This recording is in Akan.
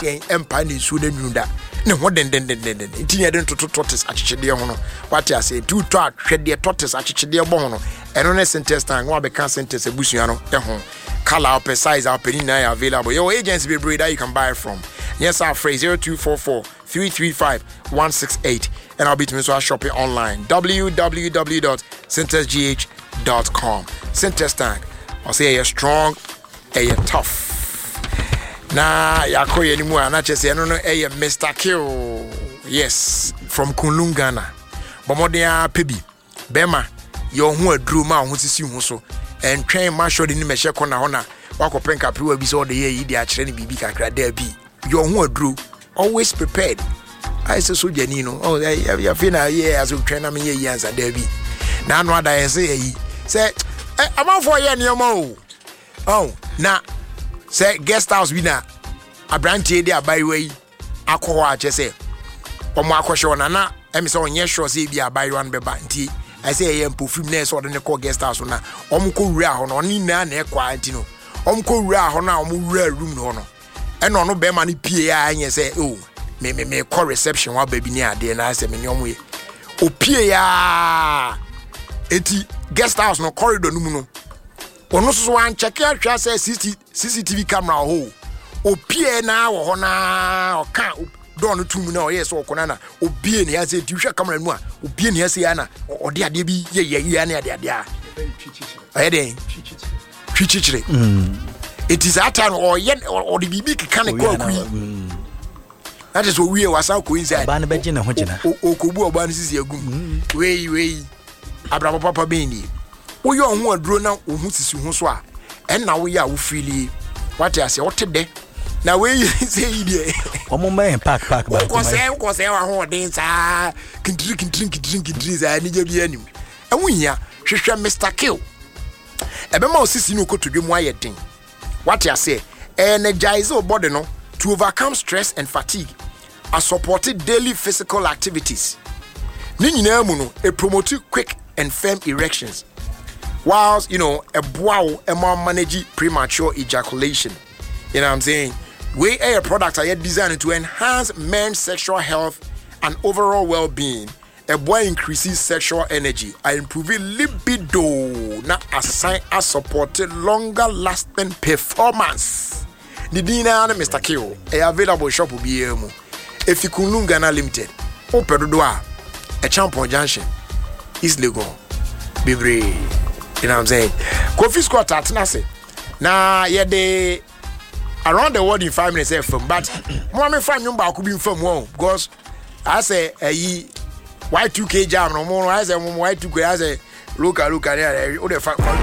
yen empire ni su de nwunda ne ho den nti ne de tortoise achichide ho no what I say two to ahwede tortoise achichide bo ho no eno ne sentence tan wa be can sentence abusua no ho color per size our penny na available your agency be breed that you can buy from. Yes, our phrase 0244 335 168 and I'll be to me so shopping online www.centersgh.com. Centers tank I'll say you're strong and you're tough. Na yakoye anymore na chese no Mr. Kill. Yes, from Kunlun Ghana. Bomodia pebi bema your ho adru ma ho sisi ho so and train ma show the ni me sheko na ho na wakopenka pewa bi so the ye yi dia kire ni bibi kakra da bi your ho adru always prepared. I say so janino oh ya feel na ye as we train am ye yi answer da bi na no ada ye say amafo ye ne o oh na say guest house bi na abrantie dey abai wei akọ a che say omo akọhwe na emi say onye sure say bi abai wan beba nti I say ye mpofim na so de call guest house na omo ko wura ho no ni na na ekwa anti no omo ko wura ho na omo wura room no no eno no be ma ni pie a anye say oh me call reception wa baby ni ade na say me ni omo ye o pie ya eti guest house no corridor no mu no ono so wan check ahwa say CCTV camera ho o pie na wo ho na o ka don no tum na o yes o kona na o bie ne ya say ti hwa camera nu a o bie ne ya say ana o de ade bi ye na ade a ayede chichichire it is that time or the bibi kan ko akui that is what we was ko inside ba na beje na ho gina o kobu oba no sisi agum wey abrabo papa beni wo yo ho aduro na wo hu sisi ho so a en na wo ya wo fili what you say what de na we say idie omo man pack ba ko say wa ho den sa kintri za ni je bi anim enwunya hwehwe Mr. Kill ebema osisi no kotodwemu ayeden what you say energize your body no to overcome stress and fatigue and support daily physical activities ni nyina mu no e promote quick and firm erections whilst a bow manage premature ejaculation. You know what I'm saying? We a product are designed to enhance men's sexual health and overall well-being. A boy increases sexual energy and improving libido. Now assign a supported longer lasting performance. The dinner Mr. Kill available shop will be if you Kunlun Ghana Limited. Open a Champon Junction is legal. Bibre. You know what I'm saying? Kofi squat at Nase. Now, yeah, they around the world in 5 minutes from, but more find you back could be from home because I say Y2K jam no more. I say Y2K. I say look at there.